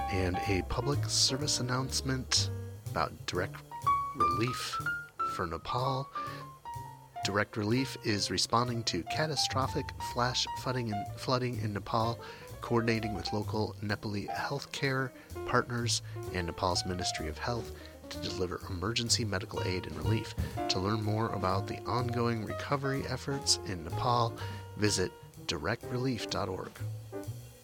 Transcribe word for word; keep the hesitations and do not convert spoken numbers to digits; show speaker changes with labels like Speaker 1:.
Speaker 1: And a public service announcement about direct relief for Nepal. Direct Relief is responding to catastrophic flash flooding in, flooding in Nepal, coordinating with local Nepali healthcare partners and Nepal's Ministry of Health to deliver emergency medical aid and relief. To learn more about the ongoing recovery efforts in Nepal, visit direct relief dot org.